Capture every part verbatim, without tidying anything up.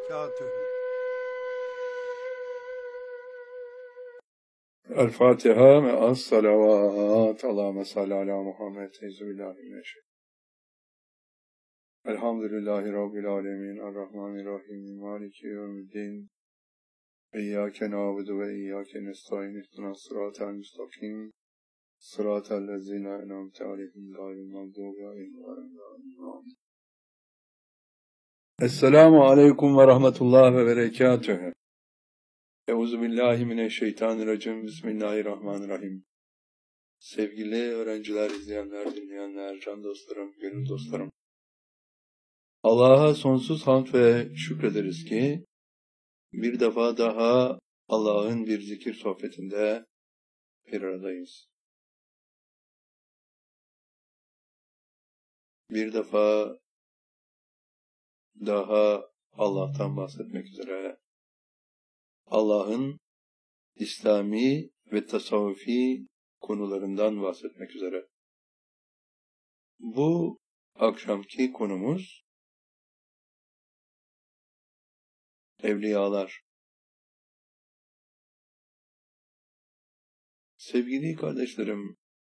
وبركاته. الفاتحة مع الصلوات. اللهم صل على محمد. أعوذ بالله من الشيطان. الحمد لله رب العالمين الرحمن الرحيم مالك يوم الدين إياك نعبد وإياك نستعين اهدنا الصراط المستقيم صراط الذين أنعمت عليهم غير المغضوب عليهم ولا الضالين. Esselamu aleyküm ve rahmetullah ve berekatühü. Euzubillahimineşşeytanirracim. Bismillahirrahmanirrahim. Sevgili öğrenciler, izleyenler, dinleyenler, can dostlarım, gönül dostlarım. Allah'a sonsuz hamd ve şükrederiz ki bir defa daha Allah'ın bir zikir sohbetinde bir aradayız. Bir defa daha Allah'tan bahsetmek üzere Allah'ın İslami ve tasavvufi konularından bahsetmek üzere. Bu akşamki konumuz evliyalar. Sevgili kardeşlerim,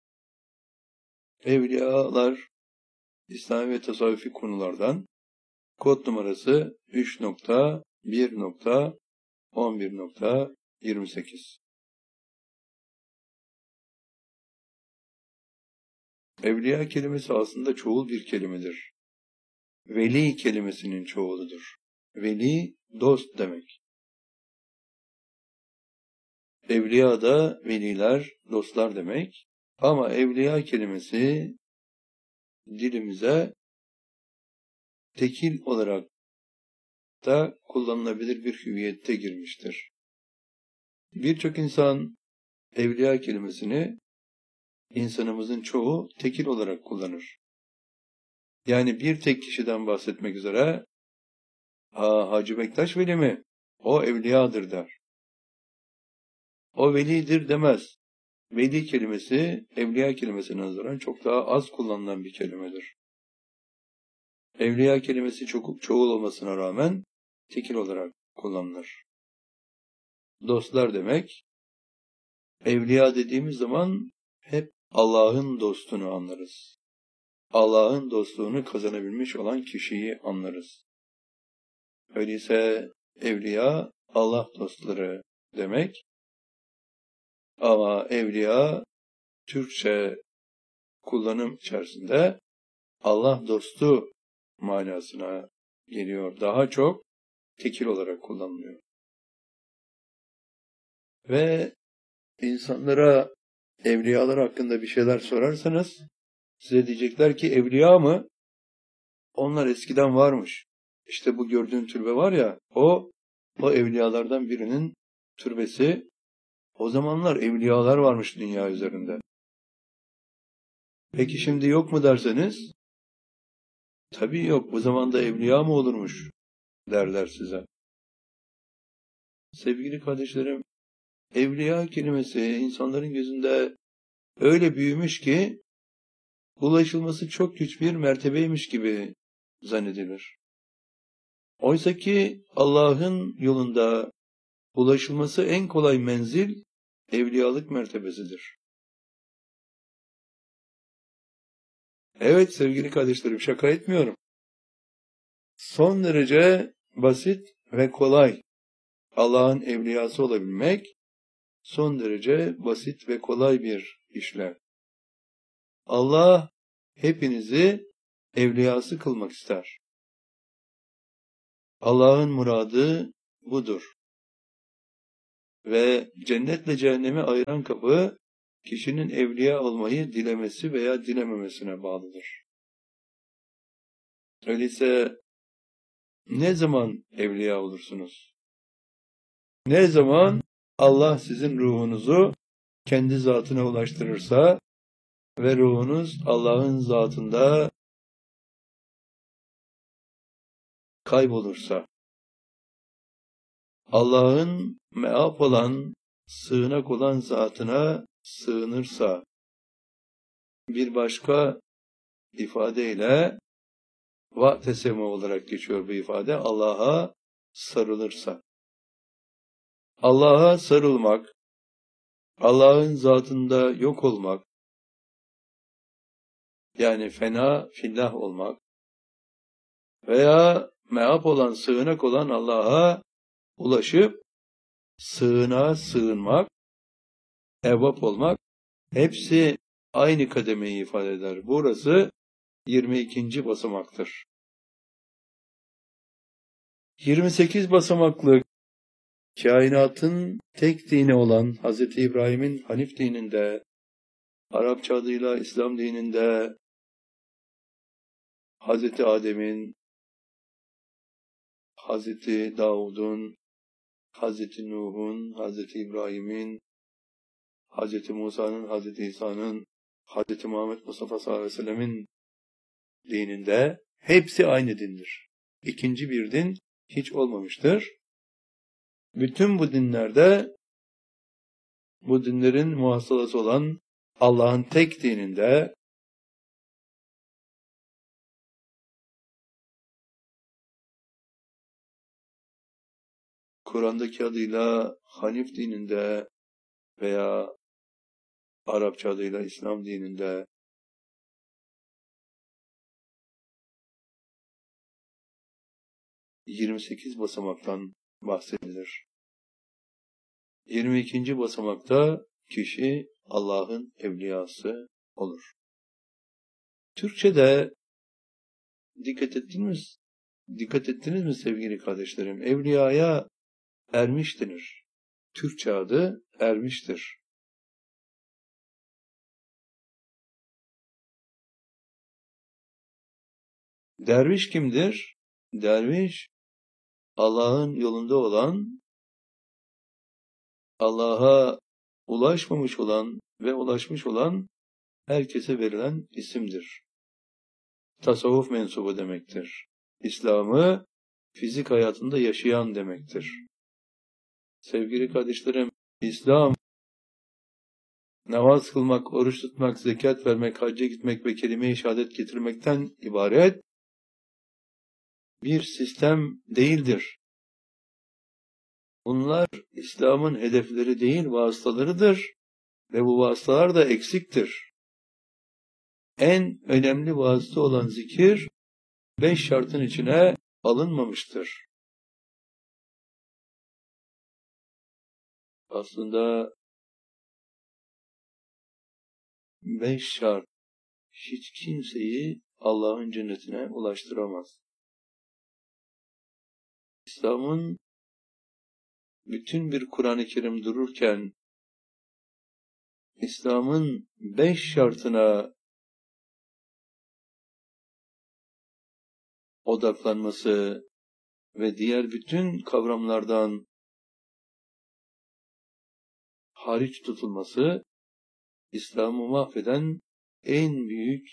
evliyalar İslami ve tasavvufi konulardan kod numarası üç nokta bir nokta on bir nokta yirmi sekiz. Evliya kelimesi aslında çoğul bir kelimedir. Veli kelimesinin çoğuludur. Veli, dost demek. Evliya da veliler, dostlar demek. Ama evliya kelimesi dilimize tekil olarak da kullanılabilir bir hüviyette girmiştir. Birçok insan evliya kelimesini insanımızın çoğu tekil olarak kullanır. Yani bir tek kişiden bahsetmek üzere ha, Hacı Bektaş veli mi? O evliyadır der. O velidir demez. Veli kelimesi evliya kelimesine nazaran çok daha az kullanılan bir kelimedir. Evliya kelimesi çok çoğul olmasına rağmen tekil olarak kullanılır. Dostlar demek, evliya dediğimiz zaman hep Allah'ın dostunu anlarız. Allah'ın dostluğunu kazanabilmiş olan kişiyi anlarız. Öyleyse evliya Allah dostları demek. Ama evliya Türkçe kullanım içerisinde Allah dostu manasına geliyor. Daha çok tekil olarak kullanılıyor. Ve insanlara evliyalar hakkında bir şeyler sorarsanız size diyecekler ki evliya mı? Onlar eskiden varmış. İşte bu gördüğün türbe var ya, o o evliyalardan birinin türbesi. O zamanlar evliyalar varmış dünya üzerinde. Peki şimdi yok mu derseniz, tabii yok. Bu zamanda evliya mı olurmuş derler size. Sevgili kardeşlerim, evliya kelimesi insanların gözünde öyle büyümüş ki ulaşılması çok güç bir mertebeymiş gibi zannedilir. Oysa ki Allah'ın yolunda ulaşılması en kolay menzil evliyalık mertebesidir. Evet sevgili kardeşlerim, şaka etmiyorum. Son derece basit ve kolay Allah'ın evliyası olabilmek son derece basit ve kolay bir işlem. Allah hepinizi evliyası kılmak ister. Allah'ın muradı budur. Ve cennetle cehennemi ayıran kapı kişinin evliya olmayı dilemesi veya dilememesine bağlıdır. Öyleyse ne zaman evliya olursunuz? Ne zaman Allah sizin ruhunuzu kendi zatına ulaştırırsa ve ruhunuz Allah'ın zatında kaybolursa, Allah'ın meaf olan, sığınak olan zatına sığınırsa, bir başka ifadeyle Va'tesemu olarak geçiyor bu ifade. Allah'a sarılırsa. Allah'a sarılmak, Allah'ın zatında yok olmak, yani fena fillah olmak veya meap olan, sığınak olan Allah'a ulaşıp sığınağa sığınmak, evvap olmak, hepsi aynı kademeyi ifade eder. Burası yirmi ikinci basamaktır. yirmi sekiz basamaklı kainatın tek dini olan Hazreti İbrahim'in Hanif dininde, Arapça adıyla İslam dininde, Hazreti Adem'in, Hazreti Davud'un, Hazreti Nuh'un, Hazreti İbrahim'in, Hazreti Musa'nın, Hazreti İsa'nın, Hazreti Muhammed Mustafa sallallahu aleyhi ve sellem'in dininde hepsi aynı dindir. İkinci bir din hiç olmamıştır. Bütün bu dinlerde, bu dinlerin muhassalası olan Allah'ın tek dininde Kur'an'daki adıyla Hanif dininde veya Arapça adıyla İslam dininde yirmi sekiz basamaktan bahsedilir. yirmi ikinci basamakta kişi Allah'ın evliyası olur. Türkçe'de dikkat ettiniz mi? Dikkat ettiniz mi sevgili kardeşlerim? Evliyaya ermiş denir. Türkçe adı ermiştir. Derviş kimdir? Derviş, Allah'ın yolunda olan, Allah'a ulaşmamış olan ve ulaşmış olan herkese verilen isimdir. Tasavvuf mensubu demektir. İslam'ı fizik hayatında yaşayan demektir. Sevgili kardeşlerim, İslam, namaz kılmak, oruç tutmak, zekat vermek, hacca gitmek ve kelime-i şehadet getirmekten ibaret bir sistem değildir. Bunlar İslam'ın hedefleri değil, vasıtalarıdır ve bu vasıtalar da eksiktir. En önemli vasıta olan zikir, beş şartın içine alınmamıştır. Aslında beş şart hiç kimseyi Allah'ın cennetine ulaştıramaz. İslam'ın bütün bir Kur'an-ı Kerim dururken İslam'ın beş şartına odaklanması ve diğer bütün kavramlardan hariç tutulması İslam'ı mahveden en büyük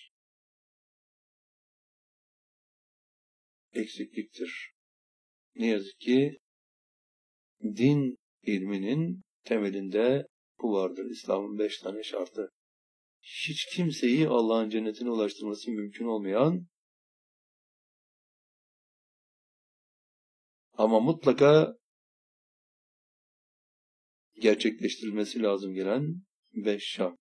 eksikliktir. Ne yazık ki din ilminin temelinde bu vardır. İslam'ın beş tane şartı. Hiç kimseyi Allah'ın cennetine ulaştırması mümkün olmayan ama mutlaka gerçekleştirilmesi lazım gelen beş şart.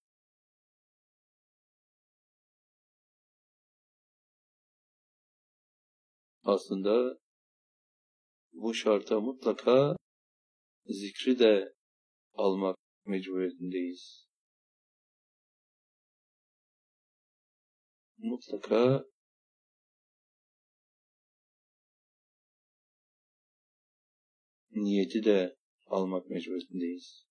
Aslında bu şarta mutlaka zikri de almak mecburiyetindeyiz. Mutlaka niyeti de almak mecburiyetindeyiz.